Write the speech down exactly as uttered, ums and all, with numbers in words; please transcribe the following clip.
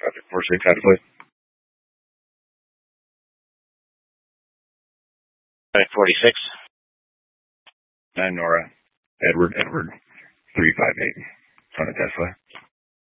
Traffic four six, how to play. Traffic forty-six. Nine Nora, Edward, Edward, three five eight. Front of Tesla.